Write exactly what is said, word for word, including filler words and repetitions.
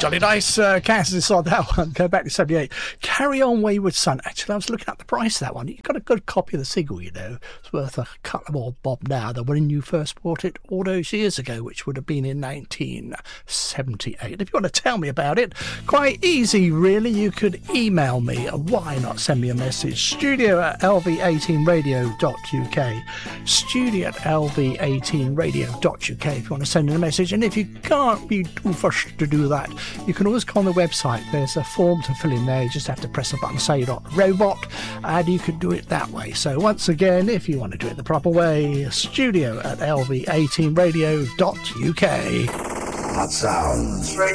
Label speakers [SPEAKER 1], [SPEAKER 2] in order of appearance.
[SPEAKER 1] Johnny Dice, uh, Kansas inside that one. Go back to seventy-eight. Carry On Wayward Son. Actually, I was looking at the price of that one. You got a good copy of the single, you know. It's worth a couple more bob now than when you first bought it all those years ago, which would have been in nineteen seventy-eight. If you want to tell me about it, quite easy, really. You could email me. Why not send me a message? Studio at L V eighteen radio dot U K. Studio at L V eighteen radio dot U K if you want to send in a message. And if you can't be too first to do that, you can always go on the website. There's a form to fill in there. You just have to press a button, say you're not a robot, and you can do it that way. So once again, if you want to do it the proper way, studio at L V eighteen radio dot U K.
[SPEAKER 2] Hot Sounds.